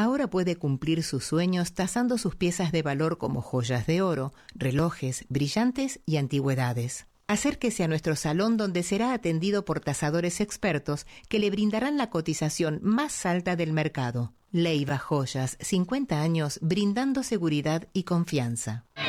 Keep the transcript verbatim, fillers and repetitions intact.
ahora puede cumplir sus sueños tasando sus piezas de valor como joyas de oro, relojes, brillantes y antigüedades. Acérquese a nuestro salón donde será atendido por tasadores expertos que le brindarán la cotización más alta del mercado. Leiva Joyas, cincuenta años brindando seguridad y confianza.